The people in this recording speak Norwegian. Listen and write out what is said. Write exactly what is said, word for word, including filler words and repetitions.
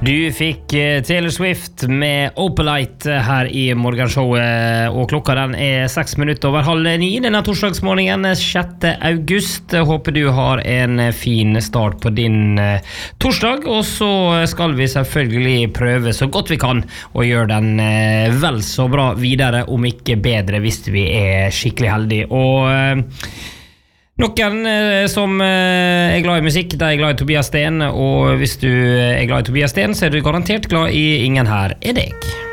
Du fikk Taylor Swift med Opalite her i morgenshowet, og klokka den er seks minutter over halv ni denne torsdagsmorgenen sjette august. Håper du har en fin start på din torsdag, og så skal vi selvfølgelig prøve så godt vi kan å gjøre den vel så bra videre, om ikke bedre hvis vi er skikkelig heldige. Og noen eh, som eh, er glad i musikk, de er glad i Tobias Sten, og hvis du er glad i Tobias Sten, så er du garantert glad i Ingen her er deg.